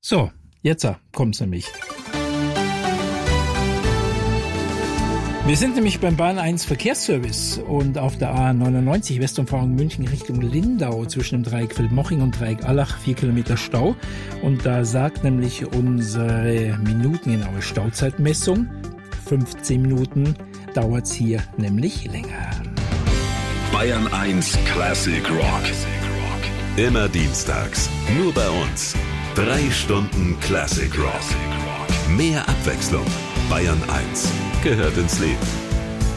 So, jetzt kommt's nämlich. Wir sind nämlich beim Bahn 1 Verkehrsservice und auf der A99 Westumfahrung München Richtung Lindau zwischen dem Dreieck Feldmoching und Dreieck Allach 4 Kilometer Stau. Und da sagt nämlich unsere minutengenaue Stauzeitmessung, 15 Minuten dauert's hier nämlich länger. Bayern 1 Classic Rock. Immer dienstags, nur bei uns. 3 Stunden Classic Rock. Mehr Abwechslung. Bayern 1 gehört ins Leben.